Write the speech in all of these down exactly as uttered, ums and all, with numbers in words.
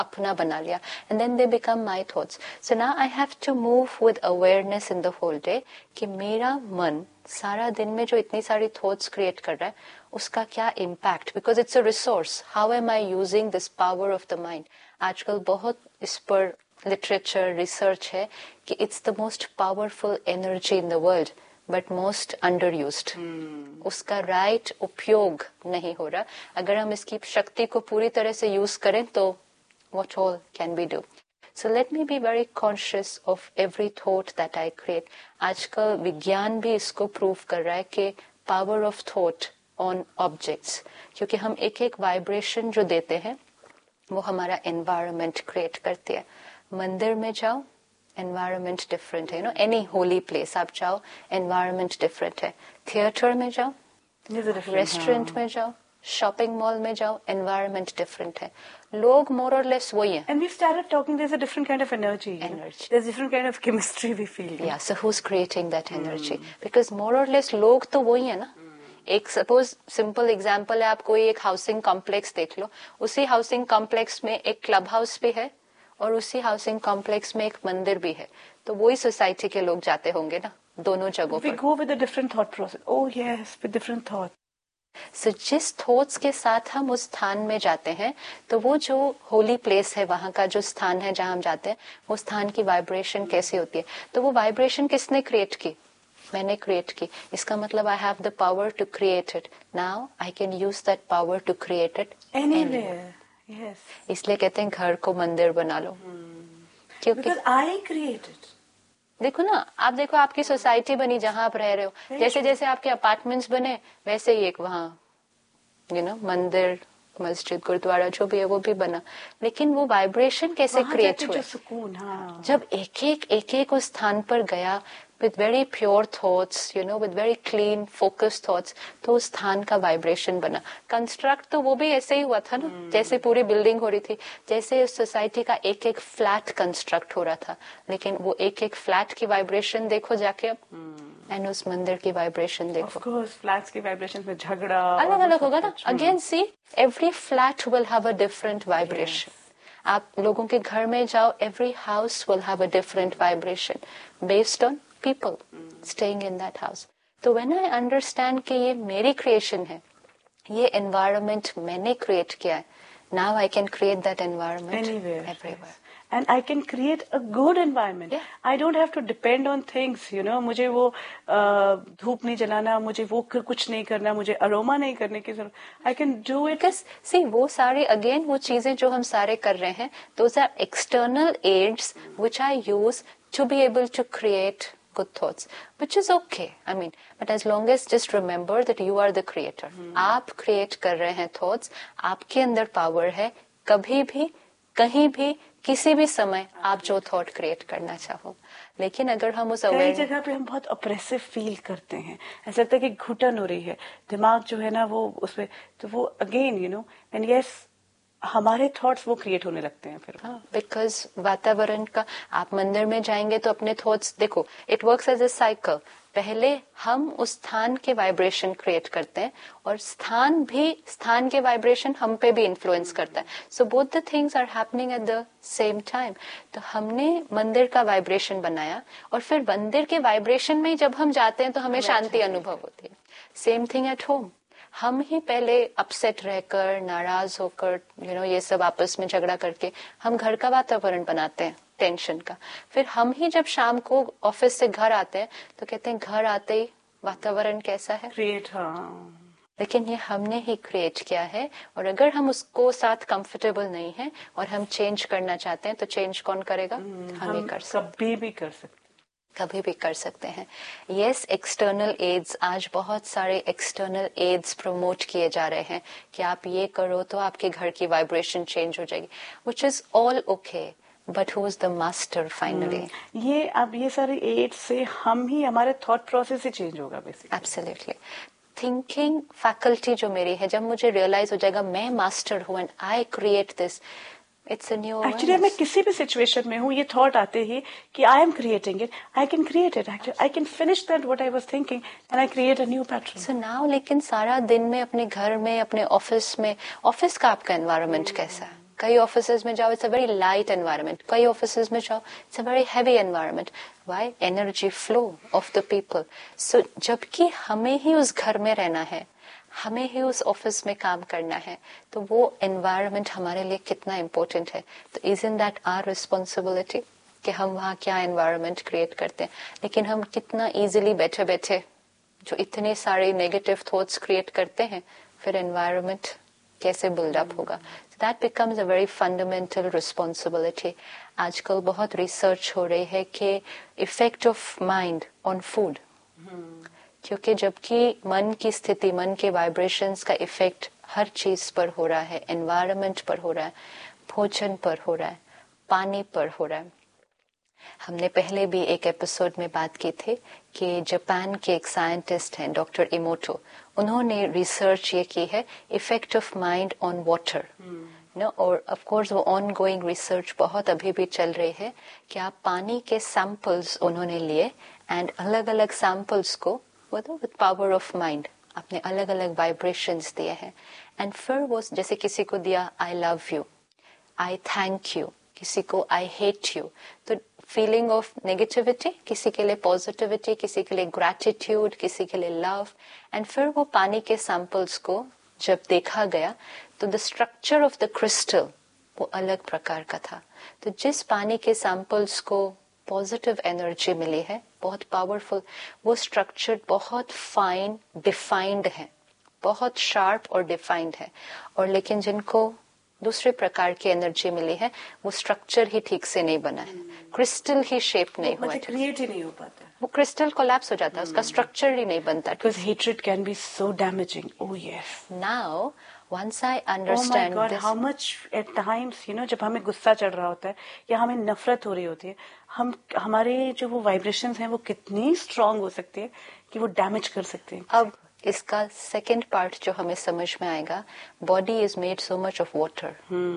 अपना बना लिया, and then they become my thoughts. So now I have to move with awareness in the whole day कि मेरा मन सारा दिन में जो इतनी सारी थॉट्स क्रिएट कर रहा है उसका क्या impact, because it's a resource. How am I using this power of the mind. आजकल बहुत इस पर लिटरेचर रिसर्च है कि it's the most powerful energy in the world but most under used. उसका राइट right उपयोग नहीं हो रहा. अगर हम इसकी शक्ति को पूरी तरह से यूज करें तो what all can we do. So let me be very conscious of every thought that I create. आजकल विज्ञान भी इसको प्रूव कर रहा है कि power of thought on objects, क्योंकि हम एक एक वाइब्रेशन जो देते हैं वो हमारा एनवायरनमेंट क्रिएट करती है. मंदिर में जाओ एनवायरनमेंट डिफरेंट है, you know, any holy place आप जाओ एनवायरनमेंट डिफरेंट है. थिएटर में जाओ, रेस्टोरेंट में जाओ, शॉपिंग मॉल में जाओ, एनवायरनमेंट डिफरेंट है. लोग मोर और लेस वही है. And we started talking, there's a different kind of energy. Energy. There's different kind of chemistry we feel. Yeah, so who's creating that energy? Hmm. Because more or less लोग तो वही है ना. एक सपोज सिंपल एग्जांपल है, आप कोई एक हाउसिंग कॉम्प्लेक्स देख लो, उसी हाउसिंग कॉम्प्लेक्स में एक क्लब हाउस भी है और उसी हाउसिंग कॉम्प्लेक्स में एक मंदिर भी है, तो वही सोसाइटी के लोग जाते होंगे ना दोनों जगहों पर. We go with a different thought process. Oh yes, with different thought. So, जिस थॉट्स के साथ हम उस स्थान में जाते हैं तो वो जो होली प्लेस है, वहां का जो स्थान है जहां हम जाते हैं, वो स्थान की वाइब्रेशन कैसी होती है. तो वो वाइब्रेशन किसने क्रिएट की? मैंने क्रिएट की. इसका मतलब I have the power to create it. Now I can use that power to create it anywhere. Yes. इसलिए कहते हैं घर को मंदिर बना लो. hmm. क्योंकि Because I created. देखो ना, आप देखो आपकी सोसाइटी बनी जहां आप रह रहे हो, जैसे जैसे आपके अपार्टमेंट्स बने वैसे ही एक वहाँ यू नो मंदिर, मस्जिद, गुरुद्वारा जो भी है वो भी बना. लेकिन वो वाइब्रेशन कैसे क्रिएट हुए? सुकून. हाँ. जब एक एक एक एक उस स्थान पर गया with very pure thoughts, you know, with very clean focused thoughts, तो उस स्थान का वाइब्रेशन बना. कंस्ट्रक्ट तो वो भी ऐसे ही हुआ था ना, hmm. जैसे पूरी बिल्डिंग हो रही थी, जैसे उस सोसाइटी का एक एक फ्लैट कंस्ट्रक्ट हो रहा था. लेकिन वो एक एक फ्लैट की वाइब्रेशन देखो जाके अब, एंड उस मंदिर की वाइब्रेशन देखो. Of course, फ्लैट्स की वाइब्रेशन में झगड़ा अलग अलग होगा ना. Again C, every flat will have a different vibration. आप लोगों के घर में जाओ, every house will have a different vibration based on people mm. staying in that house. तो when I understand कि ये मेरी creation है, ये environment मैंने create किया है, now I can create that environment anywhere, everywhere. And I can create a good environment. Yeah. I don't have to depend on things, you know. मुझे वो धूप नहीं जलाना, मुझे वो कुछ नहीं करना, मुझे अरोमा नहीं करने की जरूरत. I can do it. Because see, वो सारे again वो चीजें जो हम सारे कर रहे हैं, those are external aids which I use to be able to create good thoughts, which is okay. I mean, but as long as just remember that you are the creator. hmm. आप create कर रहे हैं thoughts, आपके अंदर power है. कभी भी, कहीं भी, किसी भी समय आप जो thought create करना चाहो. लेकिन अगर हम उस कई जगह पे हम बहुत ऑप्रेसिव फील करते हैं, ऐसा लगता है कि घुटन हो रही है, दिमाग जो है ना वो उसपे, तो वो again you know and yes हमारे थॉट्स वो क्रिएट होने लगते हैं फिर. बिकॉज वातावरण का, आप मंदिर में जाएंगे तो अपने थॉट्स देखो, it works as a cycle. पहले हम उस स्थान के वाइब्रेशन क्रिएट करते हैं और स्थान भी, स्थान के वाइब्रेशन हम पे भी इन्फ्लुएंस करता है. So both the things are happening at the same time. तो हमने मंदिर का वाइब्रेशन बनाया और फिर मंदिर के वाइब्रेशन में जब हम जाते हैं तो हमें शांति अनुभव होती है. Same thing at home. हम ही पहले अपसेट रहकर, नाराज होकर, यू नो, ये सब आपस में झगड़ा करके हम घर का वातावरण बनाते हैं टेंशन का. फिर हम ही जब शाम को ऑफिस से घर आते हैं तो कहते हैं घर आते ही वातावरण कैसा है, क्रिएट. हाँ. लेकिन ये हमने ही क्रिएट किया है. और अगर हम उसको साथ कंफर्टेबल नहीं है और हम चेंज करना चाहते हैं तो चेंज कौन करेगा? हम ही कर सकते, कभी भी कर सकते कभी भी कर सकते हैं. यस, एक्सटर्नल एड्स, आज बहुत सारे एक्सटर्नल एड्स प्रमोट किए जा रहे हैं कि आप ये करो तो आपके घर की वाइब्रेशन चेंज हो जाएगी, which is all okay, but who is the master finally? ये अब ये सारे एड्स से हम ही, हमारे थॉट प्रोसेस ही चेंज होगा बेसिकली. एब्सोल्युटली. थिंकिंग फैकल्टी जो मेरी है, जब मुझे रियलाइज हो जाएगा मैं मास्टर हूँ and I create this, it's a new. Actually मैं किसी भी सिचुएशन में हूँ, ये थॉट आते ही कि I am creating it, I can create it, actually I can finish that what I was thinking and I create a new pattern. So now, लेकिन सारा दिन में अपने घर में, अपने ऑफिस में, ऑफिस का आपका एनवायरनमेंट कैसा है? कई ऑफिसेज में जाओ, it's a very light environment. कई ऑफिसेज में जाओ, it's a very heavy environment. Why? Energy flow of the people. सो जबकि हमें ही उस घर में रहना है, हमें ही उस ऑफिस में काम करना है, तो वो एनवायरनमेंट हमारे लिए कितना इम्पोर्टेंट है. तो इजंट दैट आवर रिस्पॉन्सिबिलिटी कि हम वहाँ क्या एनवायरनमेंट क्रिएट करते हैं. लेकिन हम कितना इजीली बैठे बैठे जो इतने सारे नेगेटिव थॉट्स क्रिएट करते हैं, फिर एनवायरनमेंट कैसे बिल्डअप होगा. That becomes a very fundamental responsibility. आजकल बहुत रिसर्च हो रही है कि effect of mind on food, क्योंकि जबकि मन की स्थिति, मन के वाइब्रेशंस का इफेक्ट हर चीज पर हो रहा है, एनवायरनमेंट पर हो रहा है, भोजन पर हो रहा है, पानी पर हो रहा है. हमने पहले भी एक एपिसोड में बात की थी कि जापान के एक साइंटिस्ट हैं डॉक्टर इमोटो. उन्होंने रिसर्च ये की है effect of mind on water no. और ऑफ कोर्स वो ऑन गोइंग रिसर्च बहुत अभी भी चल रही है कि आप पानी के सैंपल्स उन्होंने लिए एंड अलग अलग सैंपल्स को विद पावर ऑफ माइंड आपने अलग अलग वाइब्रेशंस दिए हैं. एंड फिर वो जैसे किसी को दिया I love you, I thank you, किसी को आई हेट यू, तो फीलिंग ऑफ नेगेटिविटी, किसी के लिए पॉजिटिविटी, किसी के लिए ग्रैटिट्यूड, किसी के लिए लव. एंड फिर वो पानी के सैंपल्स को जब देखा गया तो the structure of the crystal वो अलग प्रकार का था. तो जिस पानी के सैंपल्स को पॉजिटिव एनर्जी मिली है, बहुत पावरफुल, वो स्ट्रक्चर बहुत फाइन डिफाइंड है, बहुत शार्प और डिफाइंड है. और लेकिन जिनको दूसरे प्रकार की एनर्जी मिली है, वो स्ट्रक्चर ही ठीक से नहीं बना है, क्रिस्टल ही शेप नहीं हुआ, क्रिएट ही नहीं हो पाता, वो क्रिस्टल कोलैप्स हो जाता है, उसका स्ट्रक्चर ही नहीं बनता. Because hatred can be so damaging. Oh yes. Now, once I understand oh my God, this, how much at times, you know, जब हमें गुस्सा चढ़ रहा होता है या हमें नफरत हो रही होती है, हम हमारे जो वो वाइब्रेशंस हैं वो कितनी स्ट्रांग हो सकती है कि वो डैमेज कर सकते हैं. अब इसका सेकंड पार्ट जो हमें समझ में आएगा, body is made so much of water,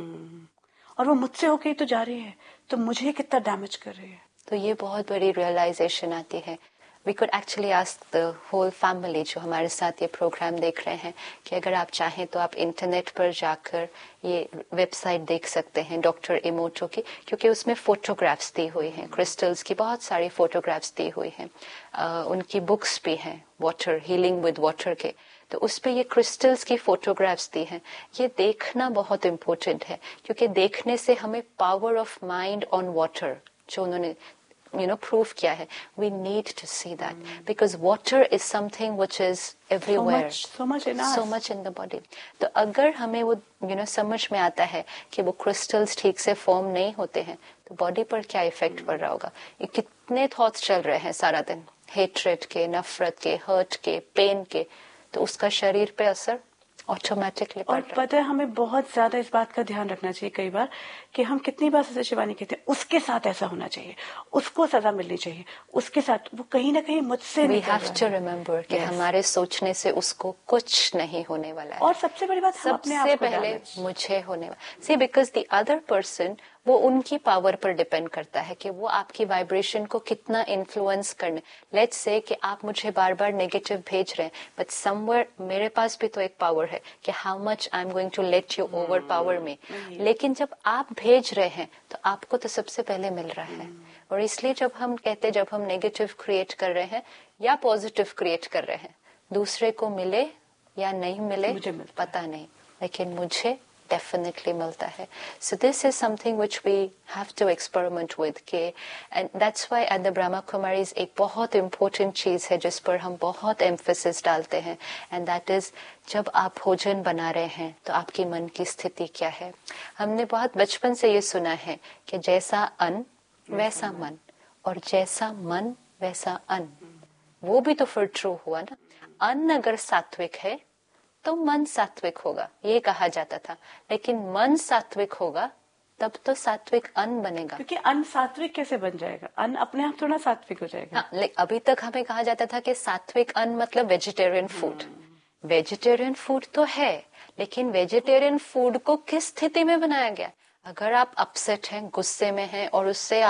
और वो मुझसे होके ही तो जा रही है, तो मुझे कितना डैमेज कर रही है. तो ये बहुत बड़ी रियलाइजेशन आती है. We could actually ask the whole family जो हमारे साथ ये प्रोग्राम देख रहे हैं कि अगर आप चाहें तो आप इंटरनेट पर जाकर ये वेबसाइट देख सकते हैं डॉक्टर इमोटो की, क्योंकि उसमें फोटोग्राफ्स दी हुई हैं, क्रिस्टल्स की बहुत सारी फोटोग्राफ्स दी हुई हैं. uh, उनकी बुक्स भी हैं वाटर हीलिंग विद वाटर के, तो उस पे ये क्रिस्टल्स की फोटोग्राफ्स दी हैं. ये देखना बहुत इम्पोर्टेंट है, क्योंकि देखने से हमें power of mind on water जो उन्होंने you know proof किया है, we need to see that mm. because water is something which is everywhere, so much so much in us, so much in the body. तो अगर हमें वो you know समझ में आता है कि वो क्रिस्टल्स ठीक से फॉर्म नहीं होते हैं, तो बॉडी पर क्या इफेक्ट mm. पड़ रहा होगा. ये कितने थॉट्स चल रहे हैं सारा दिन, हेट्रेड के, नफरत के, हर्ट के, पेन के, तो उसका शरीर पे असर ऑटोमेटिकली पड़ रहा है. और पता है हमें बहुत ज्यादा इस बात का ध्यान रखना चाहिए कई बार कि हम कितनी बार सजा शिवानी कहते हैं उसके साथ ऐसा होना चाहिए, उसको सजा मिलनी चाहिए, उसके साथ, वो कहीं ना कहीं मुझसे We have to remember कि yes. हमारे सोचने से उसको कुछ नहीं होने वाला है. और सबसे बड़ी बात, सबसे पहले मुझे होने वाला. See, because the other person, वो उनकी पावर पर डिपेंड करता है कि वो आपकी वाइब्रेशन को कितना इन्फ्लुएंस करने. लेट्स से कि आप मुझे बार बार नेगेटिव भेज रहे हैं, बट समवेयर मेरे पास भी तो एक पावर है कि how much I am going to let you over power मी. लेकिन जब आप भेज रहे हैं तो आपको तो सबसे पहले मिल रहा है. और इसलिए जब हम कहते हैं, जब हम नेगेटिव क्रिएट कर रहे हैं या पॉजिटिव क्रिएट कर रहे हैं, दूसरे को मिले या नहीं मिले पता नहीं, लेकिन मुझे definitely मिलता है. So this is something which we have to experiment with, के and that's why at the Brahma Kumaris एक बहुत important चीज है जिस पर हम बहुत emphasis डालते हैं, and that is जब आप भोजन बना रहे हैं तो आपकी मन की स्थिति क्या है. हमने बहुत बचपन से ये सुना है कि जैसा अन्न वैसा मन, और जैसा मन वैसा अन्न. वो भी तो फिर ट्रू हुआ ना. अन्न अगर सात्विक है तो मन सात्विक होगा, ये कहा जाता था. लेकिन मन सात्विक होगा तब तो सात्विक अन्न बनेगा. क्योंकि अन्न सात्विक कैसे बन जाएगा? अन्न अपने आप थोड़ा सात्विक हो जाएगा. हाँ, लेकिन अभी तक हमें कहा जाता था कि सात्विक अन्न मतलब वेजिटेरियन फूड. वेजिटेरियन फूड तो है, लेकिन वेजिटेरियन फूड को किस स्थिति में बनाया गया? अगर आप अपसेट हैं, गुस्से में हैं, और उससे आप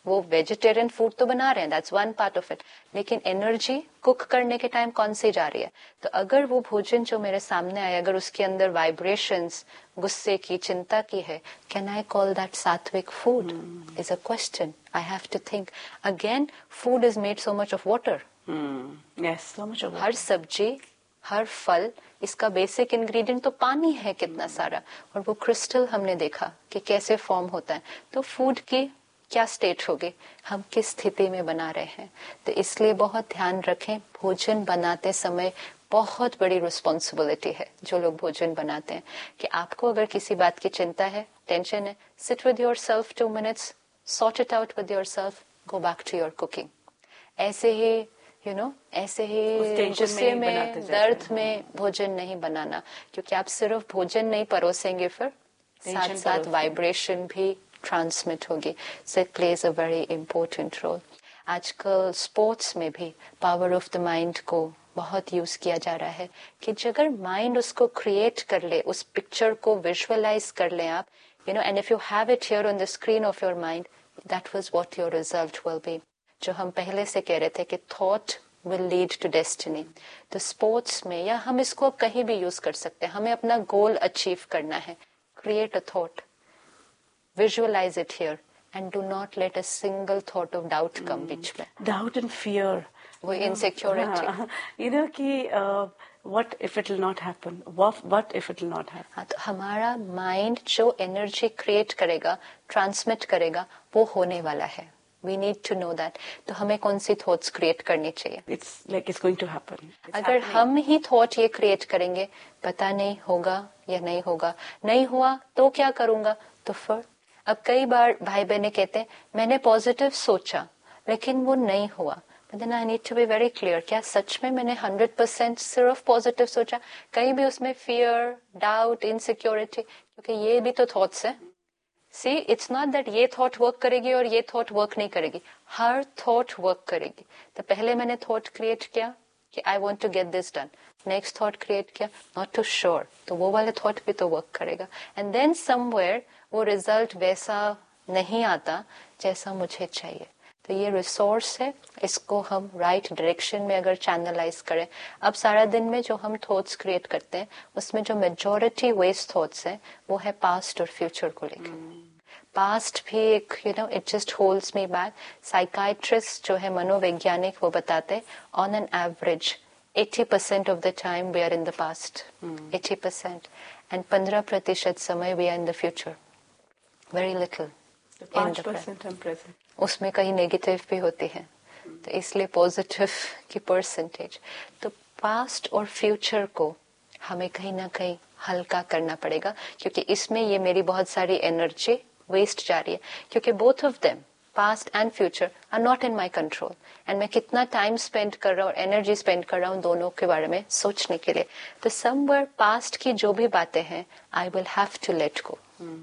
वो वेजिटेरियन फूड तो बना रहे हैं, that's one part of it, लेकिन एनर्जी कुक करने के टाइम कौन सी जा रही है? तो अगर वो भोजन जो मेरे सामने आए, अगर उसके अंदर वाइब्रेशंस गुस्से की, चिंता की है, कैन आई कॉल दैट सात्विक food? Is a question I have to think. Again, food is made so much of water. Yes, so much of her सब्जी, हर फल, इसका बेसिक इंग्रेडिएंट तो पानी है कितना सारा, और वो क्रिस्टल हमने देखा कि कैसे फॉर्म होता है. तो फूड की क्या स्टेट होगी, हम किस स्थिति में बना रहे हैं. तो इसलिए बहुत ध्यान रखें, भोजन बनाते समय बहुत बड़ी रिस्पॉन्सिबिलिटी है जो लोग भोजन बनाते हैं, कि आपको अगर किसी बात की चिंता है, टेंशन है, sit with your self two minutes, sort it out with your self, go back to your cooking. ऐसे ही यू you नो know, ऐसे ही गुस्से में, दर्द में भोजन नहीं बनाना, क्योंकि आप सिर्फ भोजन नहीं परोसेंगे, फिर साथ साथ वाइब्रेशन भी ट्रांसमिट होगी. So it plays a very important role. आजकल स्पोर्ट्स में भी पावर ऑफ द माइंड को बहुत यूज किया जा रहा है, कि अगर माइंड उसको क्रिएट कर ले, उस पिक्चर को विजुअलाइज कर ले आप, you know, and if you have it here on the screen of your mind, that was what your result will be. जो हम पहले से कह रहे थे कि thought will lead to destiny. तो स्पोर्ट्स में, या हम इसको अब कहीं भी यूज कर सकते हैं, हमें अपना गोल अचीव करना है, create a thought, visualise it here, and do not let a single thought of doubt कम बीच में. डाउट एंड फियर, वो इनसिक्योरिटी, यू नो कि what if it will not happen, what if it will not happen. हाँ, तो हमारा mind जो energy create करेगा, transmit करेगा, वो होने वाला है. We need to know that. तो हमें कौन सी थॉट्स क्रिएट करनी चाहिए? It's like it's going to happen. It's अगर happening. हम ही थॉट ये क्रिएट करेंगे, पता नहीं होगा या नहीं होगा, नहीं हुआ तो क्या करूंगा, तो फिर अब कई बार भाई बहने कहते हैं मैंने पॉजिटिव सोचा लेकिन वो नहीं हुआ. Then I need to be very clear, क्या सच में मैंने हंड्रेड परसेंट सिर्फ पॉजिटिव सोचा? कहीं भी उसमें फियर, डाउट, इनसिक्योरिटी, क्योंकि ये भी तो थॉट्स है. सी, इट्स नॉट दैट ये थॉट वर्क करेगी और ये थॉट वर्क नहीं करेगी, हर थॉट वर्क करेगी. तो पहले मैंने थॉट क्रिएट किया कि I want to get this done, next thought create किया नॉट टू श्योर, तो वो वाले थॉट भी तो वर्क करेगा, एंड देन समवेयर वो रिजल्ट वैसा नहीं आता जैसा मुझे चाहिए. तो ये रिसोर्स है, इसको हम राइट right डायरेक्शन में अगर चैनलाइज करें. अब सारा दिन में जो हम थॉट्स क्रिएट करते हैं, उसमें जो मेजॉरिटी वेस्ट थॉट्स हैं वो है पास्ट और फ्यूचर को लेकर. पास्ट भी एक, you know, it just holds me back. Psychiatrist जो है, मनोवैज्ञानिक, वो बताते हैं on an average eighty percent of the time we are in the past, eighty percent, and पंद्रह प्रतिशत समय we are in the future, very little five percent हम प्रेजेंट. उसमें कहीं नेगेटिव भी होती है, तो इसलिए पॉजिटिव की परसेंटेज. तो पास्ट और फ्यूचर को हमें कहीं ना कहीं हल्का करना पड़ेगा, क्योंकि इसमें ये मेरी बहुत सारी एनर्जी वेस्ट जा रही है, क्योंकि both of them, past and future, are not in my control. And मैं कितना टाइम स्पेंड कर रहा हूँ, एनर्जी स्पेंड कर रहा हूँ दोनों के बारे में सोचने के लिए. तो समवेयर पास्ट की जो भी बातें हैं, I will have to let go.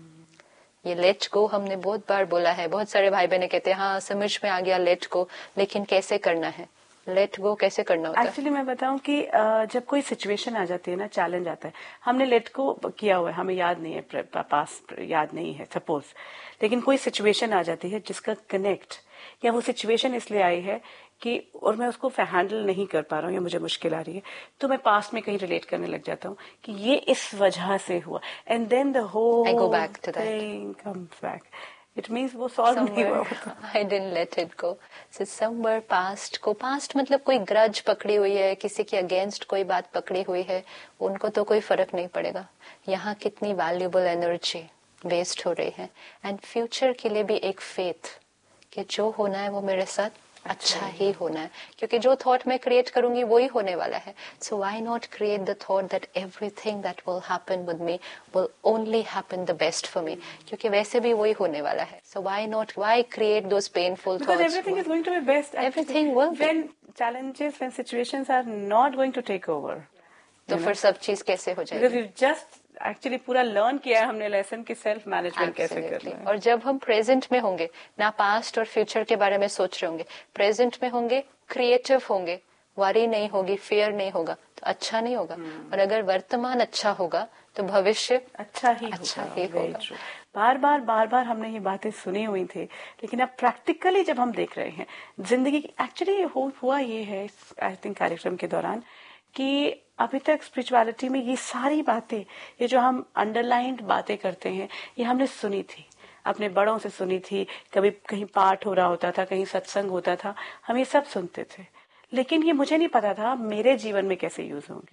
ये लेट गो हमने बहुत बार बोला है, बहुत सारे भाई बहने कहते हैं हाँ समझ में आ गया लेट गो, लेकिन कैसे करना है, लेट गो कैसे करना होता है? एक्चुअली मैं बताऊं कि जब कोई सिचुएशन आ जाती है ना, चैलेंज आता है, हमने लेट गो किया हुआ है, हमें याद नहीं है, पास याद नहीं है सपोज, लेकिन कोई सिचुएशन आ जाती है जिसका कनेक्ट, या वो सिचुएशन इसलिए आई है कि, और मैं उसको हैंडल नहीं कर पा रहा हूँ या मुझे मुश्किल आ रही है, तो मैं पास्ट में कहीं रिलेट करने लग जाता हूँ कि ये इस वजह से हुआ, and then the whole thing comes back. It means वो सॉल्व नहीं हुआ. I didn't let it go. So somewhere past को, पास्ट मतलब कोई ग्रज पकड़ी हुई है, किसी के अगेंस्ट कोई बात पकड़ी हुई है, उनको तो कोई फर्क नहीं पड़ेगा. यहाँ कितनी वैल्यूएबल एनर्जी वेस्ट हो रही है. एंड फ्यूचर के लिए भी एक फेथ कि जो होना है वो मेरे साथ अच्छा ही होना है, क्योंकि जो थॉट मैं क्रिएट करूंगी वही होने वाला है. So why not create the thought that everything that will happen with me will only happen the best for me, क्योंकि वैसे भी वही होने वाला है. So why not, why create those painful thoughts? Everything is going to be best. Everything will, when challenges, when situations are not going to take over, तो फिर सब चीज कैसे हो जाएगी? Because we've just एक्चुअली पूरा लर्न किया है हमने लेसन की सेल्फ मैनेजमेंट कैसे करना है. और जब हम प्रेजेंट में होंगे ना, पास्ट और फ्यूचर के बारे में सोच रहे होंगे, प्रेजेंट में होंगे, क्रिएटिव होंगे, वरी नहीं होगी, फियर नहीं होगा, तो अच्छा नहीं होगा. hmm. और अगर वर्तमान अच्छा होगा तो भविष्य अच्छा ही अच्छा होगा. ही होगा. बार बार बार बार हमने ये बातें सुनी हुई थी, लेकिन अब प्रैक्टिकली जब हम देख रहे हैं जिंदगी की, एक्चुअली हुआ ये है आई थिंक कार्यक्रम के दौरान कि अभी तक स्पिरिचुअलिटी में ये सारी बातें, ये जो हम अंडरलाइंड बातें करते हैं, ये हमने सुनी थी, अपने बड़ों से सुनी थी, कभी कहीं पाठ हो रहा होता था, कहीं सत्संग होता था, हम ये सब सुनते थे, लेकिन ये मुझे नहीं पता था मेरे जीवन में कैसे यूज होंगी।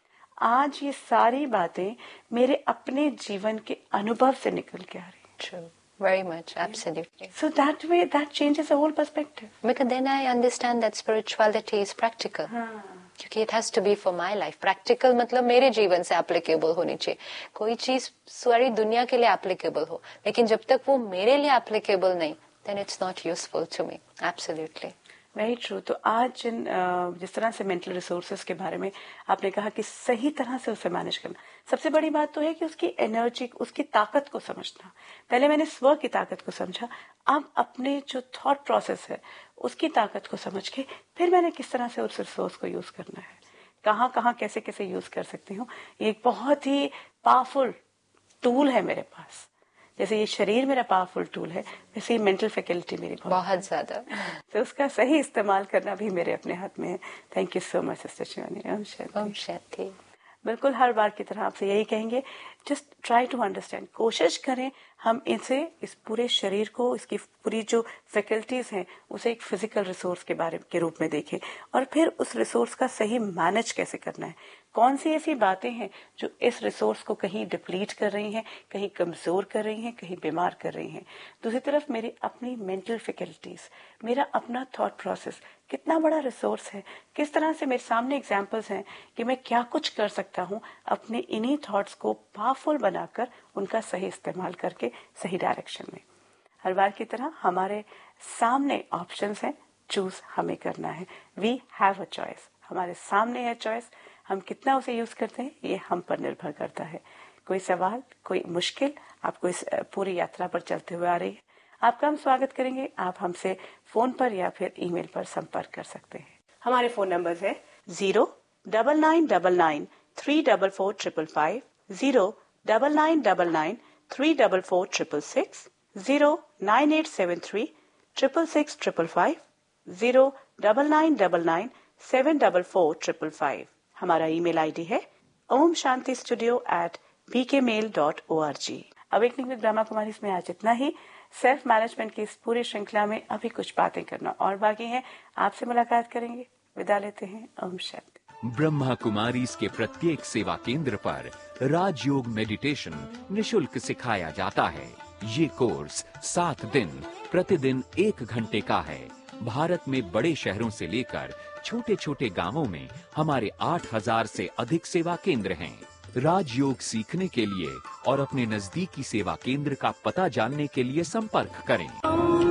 आज ये सारी बातें मेरे अपने जीवन के अनुभव से निकल के आ रही हैं। True. Very much, absolutely. So that way, that changes the whole perspective. Because then I understand that spirituality is practical. क्योंकि it has to be for my life. Practical मतलब मेरे जीवन से applicable होनी चाहिए। कोई चीज सारी दुनिया के लिए applicable हो, लेकिन जब तक वो मेरे लिए applicable नहीं, then it's not useful to me. Absolutely. Very true. तो आज जिन जिस तरह से मेंटल रिसोर्सेज के बारे में आपने कहा कि सही तरह से उसे मैनेज करना, सबसे बड़ी बात तो है कि उसकी एनर्जी, उसकी ताकत को समझना। पहले मैंने स्व की ताकत को समझा, अब अपने जो थॉट प्रोसेस है उसकी ताकत को समझ के फिर मैंने किस तरह से उस रिसोर्स को यूज करना है, कहाँ कहाँ कैसे कैसे यूज कर सकती हूँ। ये एक बहुत ही पावरफुल टूल है मेरे पास। जैसे ये शरीर मेरा पावरफुल टूल है, वैसे ही मेंटल फैकल्टी मेरी बहुत ज्यादा, तो उसका सही इस्तेमाल करना भी मेरे अपने हाथ में है। Thank you so much sister Shivani. Om Shanti. Om Shanti. बिल्कुल हर बार की तरह आपसे यही कहेंगे, जस्ट ट्राई टू अंडरस्टैंड, कोशिश करें हम इसे, इस पूरे शरीर को, इसकी पूरी जो फैकल्टीज हैं उसे एक फिजिकल रिसोर्स के बारे के रूप में देखें, और फिर उस रिसोर्स का सही मैनेज कैसे करना है। कौन सी ऐसी बातें हैं जो इस रिसोर्स को कहीं डिप्लीट कर रही हैं, कहीं कमजोर कर रही हैं, कहीं बीमार कर रही हैं। दूसरी तरफ मेरी अपनी मेंटल फैकल्टीज, मेरा अपना थॉट प्रोसेस कितना बड़ा रिसोर्स है, किस तरह से मेरे सामने एग्जाम्पल्स हैं कि मैं क्या कुछ कर सकता हूँ अपने इन्हीं थॉट्स को पावरफुल बनाकर उनका सही इस्तेमाल करके सही डायरेक्शन में। हर बार की तरह हमारे सामने ऑप्शंस हैं, चूज हमें करना है। वी हैव अ चॉइस, हमारे सामने है चॉइस, हम कितना उसे यूज करते हैं ये हम पर निर्भर करता है। कोई सवाल, कोई मुश्किल आपको इस पूरी यात्रा पर चलते हुए आ रही है, आपका हम स्वागत करेंगे। आप हमसे फोन पर या फिर ईमेल पर संपर्क कर सकते हैं। हमारे फोन नंबर है zero double nine double nine three double four triple five, zero double nine double nine three double four triple six, zero nine eight seven three triple six triple five, zero double nine double nine seven double four triple five. हमारा email ID है Om Shanti studio eight B के mail dot O R G. Awakening with Brahma Kumari इसमें आज इतना ही। Self management की इस पूरी श्रृंखला में अभी कुछ बातें करना और बाकी है, आपसे मुलाकात करेंगे। विदा लेते हैं। ओम शांति। ब्रह्मा कुमारी के प्रत्येक सेवा केंद्र पर राजयोग मेडिटेशन निशुल्क सिखाया जाता है। ये कोर्स सात दिन प्रतिदिन एक घंटे का है। भारत में बड़े शहरों से लेकर छोटे छोटे गांवों में हमारे आठ हजार से अधिक सेवा केंद्र हैं। राजयोग सीखने के लिए और अपने नजदीकी सेवा केंद्र का पता जानने के लिए संपर्क करें।